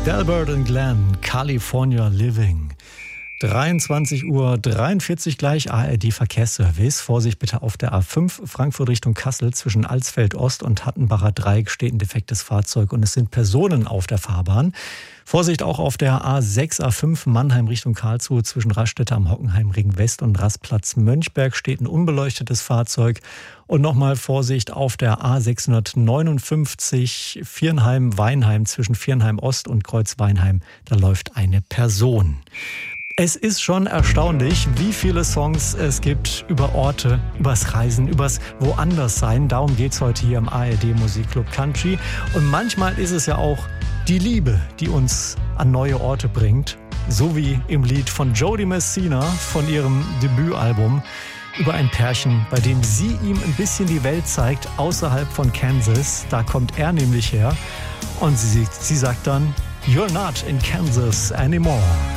Delbert und Glenn, California Living. 23:43 Uhr gleich, ARD Verkehrsservice. Vorsicht bitte auf der A5 Frankfurt Richtung Kassel. Zwischen Alsfeld Ost und Hattenbacher Dreieck steht ein defektes Fahrzeug und es sind Personen auf der Fahrbahn. Vorsicht auch auf der A6, A5 Mannheim Richtung Karlsruhe. Zwischen Raststätte am Hockenheimring West und Rastplatz Mönchberg steht ein unbeleuchtetes Fahrzeug. Und nochmal Vorsicht auf der A659 Viernheim-Weinheim. Zwischen Viernheim Ost und Kreuz-Weinheim. Da läuft eine Person. Es ist schon erstaunlich, wie viele Songs es gibt über Orte, übers Reisen, übers Woanderssein. Darum geht's heute hier im ARD Musikclub Country. Und manchmal ist es ja auch die Liebe, die uns an neue Orte bringt. So wie im Lied von Jody Messina von ihrem Debütalbum über ein Pärchen, bei dem sie ihm ein bisschen die Welt zeigt, außerhalb von Kansas. Da kommt er nämlich her. Und sie sagt dann, "You're not in Kansas anymore."